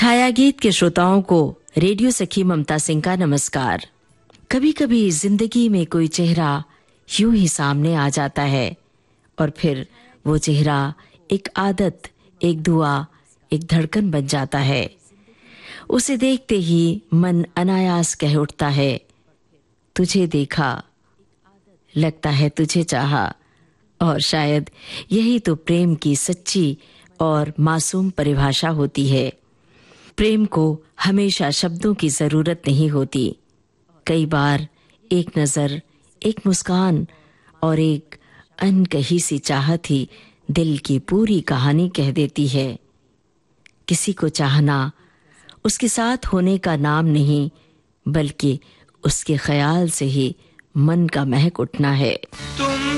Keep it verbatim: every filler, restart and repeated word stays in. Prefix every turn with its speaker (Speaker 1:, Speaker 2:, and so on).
Speaker 1: छाया गीत के श्रोताओं को रेडियो सखी ममता सिंह का नमस्कार। कभी कभी जिंदगी में कोई चेहरा यूं ही सामने आ जाता है और फिर वो चेहरा एक आदत, एक दुआ, एक धड़कन बन जाता है। उसे देखते ही मन अनायास कह उठता है, तुझे देखा, लगता है तुझे चाहा। और शायद यही तो प्रेम की सच्ची और मासूम परिभाषा होती है। प्रेम को हमेशा शब्दों की जरूरत नहीं होती। कई बार एक नजर, एक मुस्कान और एक अनकही सी चाहत ही दिल की पूरी कहानी कह देती है। किसी को चाहना उसके साथ होने का नाम नहीं, बल्कि उसके ख्याल से ही मन का महक उठना है।